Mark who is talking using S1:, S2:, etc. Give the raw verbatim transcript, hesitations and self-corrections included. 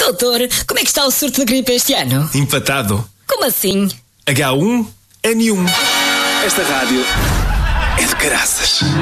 S1: Doutor, como é que está o surto de gripe este ano?
S2: Empatado.
S1: Como assim?
S2: agá um N um. Esta rádio é de caraças.